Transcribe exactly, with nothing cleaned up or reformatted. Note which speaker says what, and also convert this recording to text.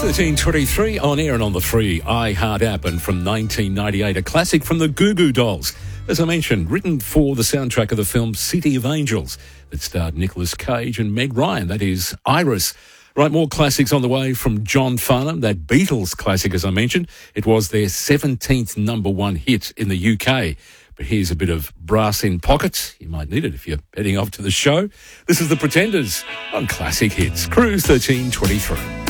Speaker 1: thirteen twenty-three on air and on the free iHeart app, and from nineteen ninety-eight, a classic from the Goo Goo Dolls. As I mentioned, written for the soundtrack of the film City of Angels that starred Nicolas Cage and Meg Ryan. That is Iris. Right, more classics on the way from John Farnham, that Beatles classic, as I mentioned. It was their seventeenth number one hit in the U K. But here's a bit of brass in pocket. You might need it if you're heading off to the show. This is The Pretenders on Classic Hits. Cruise thirteen twenty-three.